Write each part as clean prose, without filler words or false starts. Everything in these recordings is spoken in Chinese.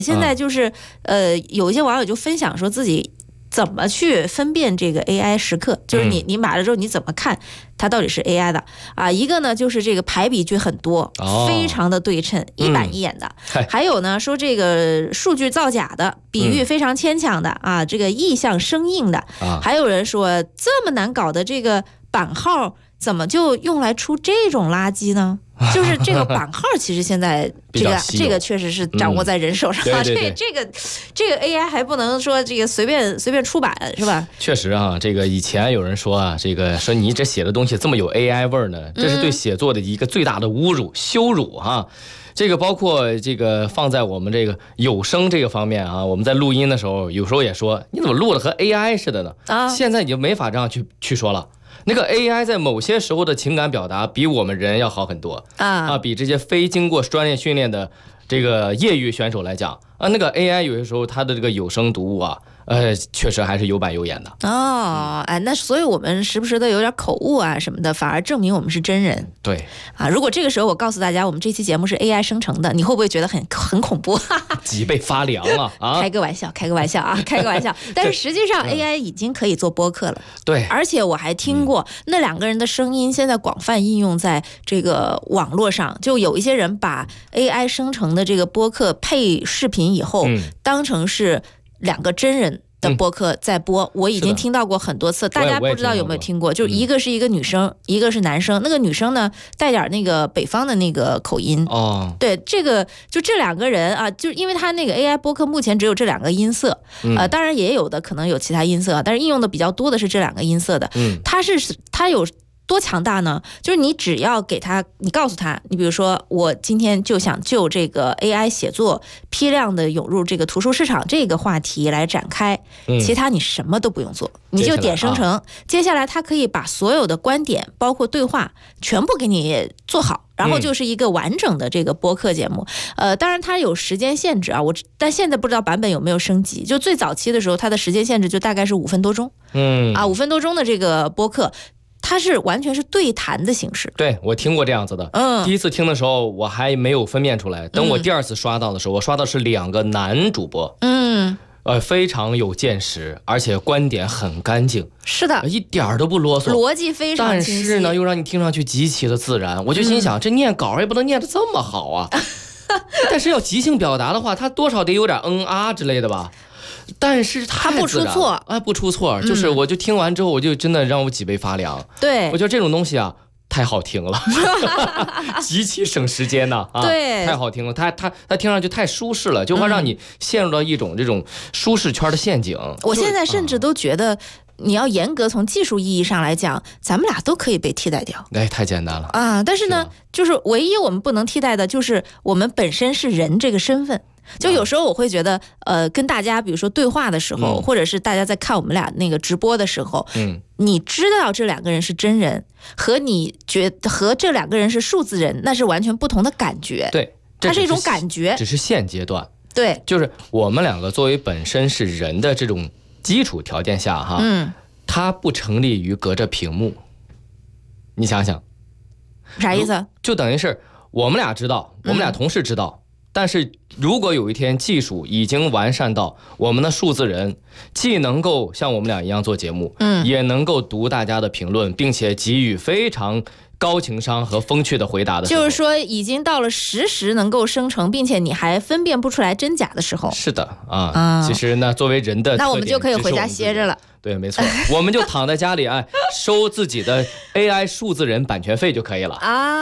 现在就是有一些网友就分享说自己怎么去分辨这个 AI 时刻，就是你买了之后你怎么看它到底是 AI 的啊？一个呢就是这个排比句很多，非常的对称，一板一眼的。还有呢说这个数据造假的，比喻非常牵强的啊，这个意象生硬的。还有人说这么难搞的这个版号怎么就用来出这种垃圾呢？就是这个版号，其实现在这个确实是掌握在人手上。这个 AI 还不能说这个随便出版是吧？ 确实啊，这个以前有人说啊，这个说你这写的东西这么有 AI 味儿呢，这是对写作的一个最大的侮辱、羞辱哈。这个包括这个放在我们这个有声这个方面啊，我们在录音的时候，有时候也说你怎么录的和 AI 似的呢？现在你就没法这样去说了。那个 AI 在某些时候的情感表达比我们人要好很多比这些非经过专业训练的这个业余选手来讲那个 AI 有些时候它的这个有声读物确实还是有板有眼的那所以我们时不时的有点口误什么的，反而证明我们是真人。 对如果这个时候我告诉大家我们这期节目是 AI 生成的，你会不会觉得很恐怖？ 脊背发凉了开个玩笑开个玩笑。但是实际上 AI 已经可以做播客了。 对， 而且我还听过那两个人的声音现在广泛应用在这个网络上，就有一些人把 AI 生成的这个播客配视频以后当成是两个真人的播客在播，我已经听到过很多次，大家不知道有没有听过？就一个是一个女生，一个是男生。那个女生呢，带点那个北方的那个口音对，这个就这两个人就因为他那个 AI 播客目前只有这两个音色当然也有的可能有其他音色但是应用的比较多的是这两个音色的。他有多强大呢？就是你只要给他，你告诉他，你比如说我今天就想就这个 AI 写作批量的涌入这个图书市场这个话题来展开，其他你什么都不用做，你就点生成，接下来他可以把所有的观点包括对话全部给你做好，然后就是一个完整的这个播客节目。当然它有时间限制但现在不知道版本有没有升级。就最早期的时候它的时间限制就大概是5分多钟5分多钟的这个播客它是完全是对谈的形式。 对，我听过这样子的第一次听的时候我还没有分辨出来，等我第二次刷到的时候我刷到是2个男主播非常有见识，而且观点很干净， 是的， 一点都不啰嗦， 逻辑非常清晰， 但是呢又让你听上去极其的自然。我就心想这念稿也不能念得这么好啊但是要即兴表达的话他多少得有点之类的吧，但是他不出错不出错就是我就听完之后我就真的让我脊背发凉。 对， 我觉得这种东西太好听了极其省时间呢对， 太好听了，它听上去太舒适了，就会让你陷入到一种这种舒适圈的陷阱。 我现在甚至都觉得你要严格从技术意义上来讲咱们俩都可以被替代掉太简单了但是呢就是唯一我们不能替代的就是我们本身是人这个身份。就有时候我会觉得跟大家比如说对话的时候或者是大家在看我们俩那个直播的时候你知道这两个人是真人和和这两个人是数字人那是完全不同的感觉。 对， 它是一种感觉， 只是现阶段。 对， 就是我们两个作为本身是人的这种基础条件下它不成立于隔着屏幕。你想想啥意思？ 就等于是我们俩知道我们俩同事知道但是如果有一天技术已经完善到我们的数字人既能够像我们俩一样做节目也能够读大家的评论并且给予非常高情商和风趣的回答的时候， 就是说已经到了实时能够生成并且你还分辨不出来真假的时候。 是的其实呢作为人的那我们就可以回家歇着了。 对，没错我们就躺在家里收自己的 AI 数字人版权费就可以了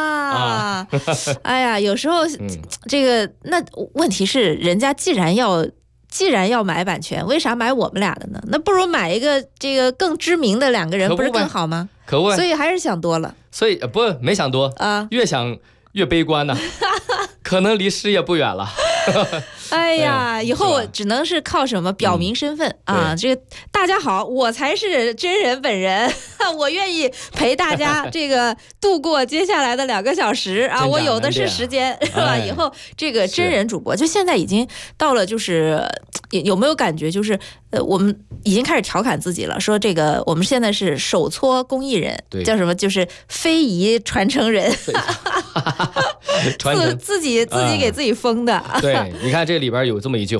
哎呀有时候这个那问题是人家既然要买版权为啥买我们俩的呢？那不如买一个这个更知名的两个人不是更好吗？ 可不， 所以还是想多了。 所以没想多越想越悲观呢可能离失业不远了哎呀，以后我只能是靠什么表明身份这个大家好，我才是真人本人我愿意陪大家这个度过接下来的2个小时我有的是时间是吧？以后这个真人主播就现在已经到了就是有没有感觉就是我们已经开始调侃自己了，说这个我们现在是手搓公益人，叫什么？就是非遗传承人，自己给自己封的。 对，你看这里边有这么一句